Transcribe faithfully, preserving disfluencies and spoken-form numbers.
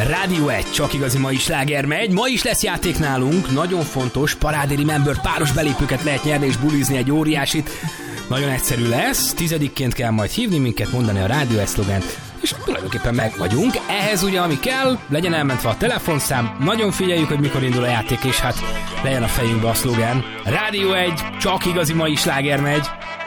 Rádió egy, csak igazi mai sláger megy. Ma is lesz játék nálunk, nagyon fontos, Parádé Remember páros belépőket lehet nyerni és bulizni egy óriásit. Nagyon egyszerű lesz, tizedikként kell majd hívni minket, mondani a Rádió egy szlogent, és tulajdonképpen meg vagyunk. Ehhez ugye, ami kell, legyen elmentve a telefonszám, nagyon figyeljük, hogy mikor indul a játék, és hát legyen a fejünkbe a szlogán. Rádió egy, csak igazi mai sláger megy.